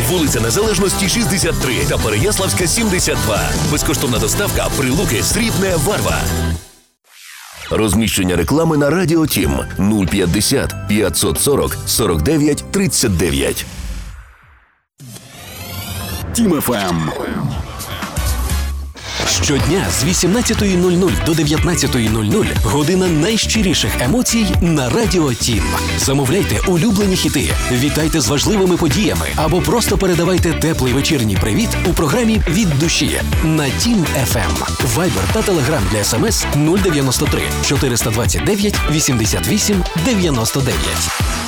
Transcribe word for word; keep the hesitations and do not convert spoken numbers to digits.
Вулиця Незалежності, шістдесят три та Переяславська, сімдесят два. Безкоштовна доставка, Прилуки, Срібне, Варва. Розміщення реклами на Радіо Тім нуль п'ятдесят п'ятсот сорок сорок дев'ять тридцять дев'ять. Тім еф ем. Щодня з вісімнадцятої нуль нуль до дев'ятнадцятої нуль нуль година найщиріших емоцій на Радіо Тім. Замовляйте улюблені хіти, вітайте з важливими подіями або просто передавайте теплий вечірній привіт у програмі «Від душі» на Тім еф ем. Вайбер та Телеграм для смс нуль дев'яносто три чотириста двадцять дев'ять вісімдесят вісім дев'яносто дев'ять.